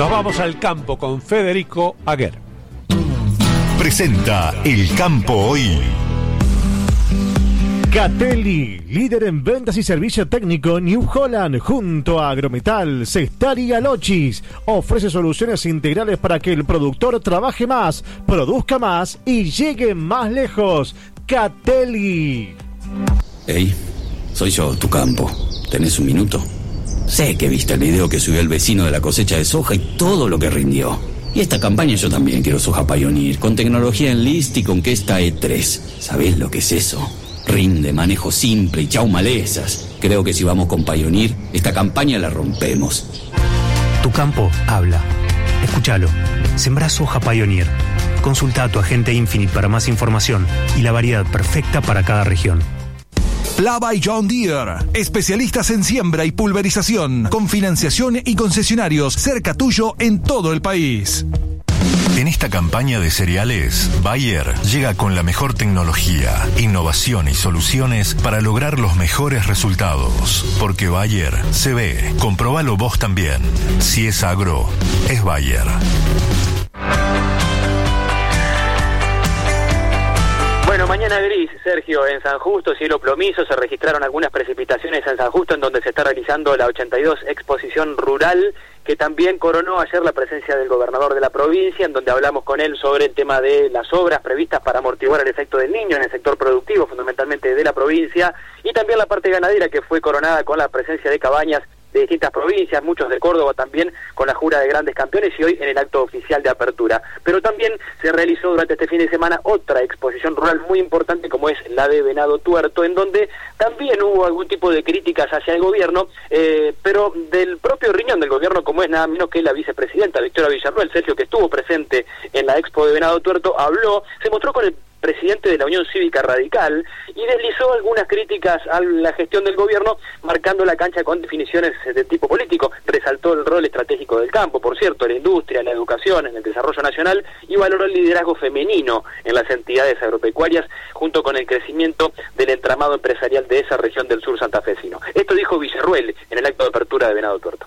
Nos vamos al campo con Federico Aguer. Presenta El Campo Hoy. Catelli, líder en ventas y servicio técnico New Holland, junto a Agrometal, Sestar y Alochis, ofrece soluciones integrales para que el productor trabaje más, produzca más y llegue más lejos. Catelli. Hey, soy yo, tu campo. ¿Tenés un minuto? Sé que viste el video que subió el vecino de la cosecha de soja y todo lo que rindió. Y esta campaña yo también quiero soja Pioneer, con tecnología Enlist y con Questa E3. ¿Sabés lo que es eso? Rinde, manejo simple y chau malezas. Creo que si vamos con Pioneer, esta campaña la rompemos. Tu campo habla. Escúchalo. Sembrá soja Pioneer. Consulta a tu agente Infinite para más información y la variedad perfecta para cada región. Plava y John Deere, especialistas en siembra y pulverización, con financiación y concesionarios cerca tuyo en todo el país. En esta campaña de cereales, Bayer llega con la mejor tecnología, innovación y soluciones para lograr los mejores resultados. Porque Bayer se ve, comprobalo vos también. Si es agro, es Bayer. Bueno, mañana gris, Sergio, en San Justo, cielo plomizo, se registraron algunas precipitaciones en San Justo, en donde se está realizando la 82 Exposición Rural, que también coronó ayer la presencia del gobernador de la provincia, en donde hablamos con él sobre el tema de las obras previstas para amortiguar el efecto del Niño en el sector productivo, fundamentalmente de la provincia, y también la parte ganadera, que fue coronada con la presencia de cabañas de distintas provincias, muchos de Córdoba también, con la jura de grandes campeones y hoy en el acto oficial de apertura. Pero también se realizó durante este fin de semana otra exposición rural muy importante, como es la de Venado Tuerto, en donde también hubo algún tipo de críticas hacia el gobierno, pero del propio riñón del gobierno, como es nada menos que la vicepresidenta Victoria Villarruel, Sergio, que estuvo presente en la expo de Venado Tuerto, habló, se mostró con el presidente de la Unión Cívica Radical y deslizó algunas críticas a la gestión del gobierno, marcando la cancha con definiciones de tipo político. Resaltó el rol estratégico del campo, por cierto, en la industria, en la educación, en el desarrollo nacional, y valoró el liderazgo femenino en las entidades agropecuarias, junto con el crecimiento del entramado empresarial de esa región del sur santafesino. Esto dijo Villarruel en el acto de apertura de Venado Tuerto.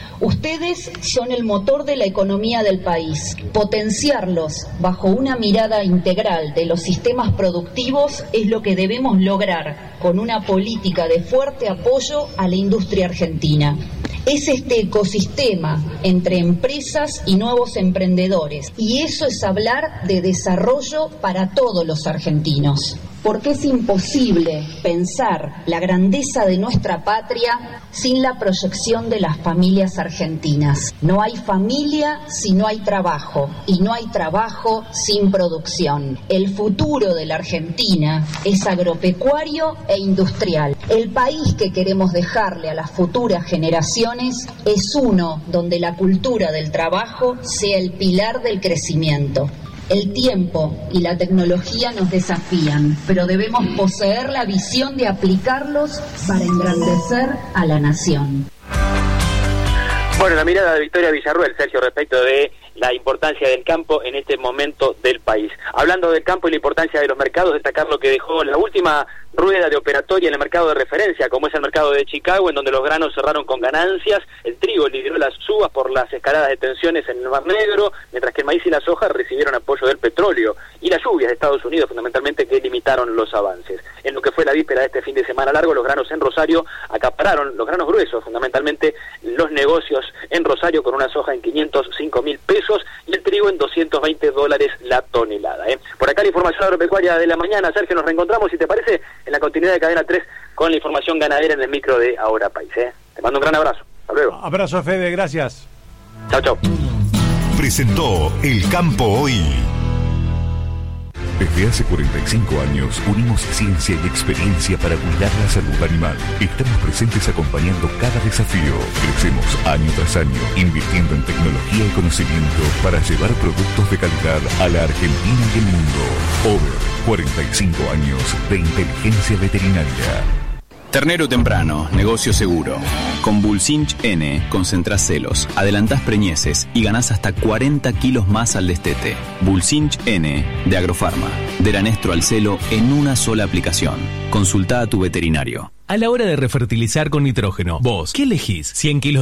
Ustedes son el motor de la economía del país. Potenciarlos bajo una mirada integral de los sistemas productivos es lo que debemos lograr con una política de fuerte apoyo a la industria argentina. Es este ecosistema entre empresas y nuevos emprendedores, y eso es hablar de desarrollo para todos los argentinos. Porque es imposible pensar la grandeza de nuestra patria sin la proyección de las familias argentinas. No hay familia si no hay trabajo, y no hay trabajo sin producción. El futuro de la Argentina es agropecuario e industrial. El país que queremos dejarle a las futuras generaciones es uno donde la cultura del trabajo sea el pilar del crecimiento. El tiempo y la tecnología nos desafían, pero debemos poseer la visión de aplicarlos para engrandecer a la nación. Bueno, la mirada de Victoria Villarruel, Sergio, respecto de la importancia del campo en este momento del país. Hablando del campo y la importancia de los mercados, destacar lo que dejó la última rueda de operatoria en el mercado de referencia, como es el mercado de Chicago, en donde los granos cerraron con ganancias, el trigo lideró las subas por las escaladas de tensiones en el Mar Negro, mientras que el maíz y la soja recibieron apoyo del petróleo, y las lluvias de Estados Unidos, fundamentalmente, que limitaron los avances. En lo que fue la víspera de este fin de semana largo, los granos en Rosario acapararon, los granos gruesos, fundamentalmente, los negocios en Rosario, con una soja en 505.000 pesos y el trigo en $220 la tonelada. Por acá la información agropecuaria de la mañana. Sergio, nos reencontramos, si te parece, en la continuidad de Cadena 3 con la información ganadera en el micro de Ahora País. Te mando un gran abrazo. Hasta luego. Abrazo, Fede, gracias. Chao, chao. Presentó El Campo Hoy. Desde hace 45 años unimos ciencia y experiencia para cuidar la salud animal. Estamos presentes acompañando cada desafío. Crecemos año tras año, invirtiendo en tecnología y conocimiento para llevar productos de calidad a la Argentina y el mundo. Over 45 años de inteligencia veterinaria. Ternero temprano, negocio seguro. Con Bulsinch N concentrás celos, adelantás preñeces y ganás hasta 40 kilos más al destete. Bulsinch N de Agrofarma. De Lanestro al celo en una sola aplicación. Consultá a tu veterinario. A la hora de refertilizar con nitrógeno, vos, ¿qué elegís? ¿100 kilos